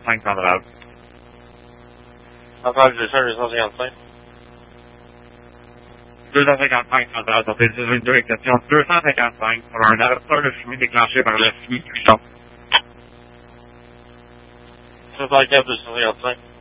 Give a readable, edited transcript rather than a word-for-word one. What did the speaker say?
255 centrale. Centrale du 255. 255 centrale, ça fait 22 exception 255 pour un arrêteur de fumée déclenché par le fumée cuisson. 64 255.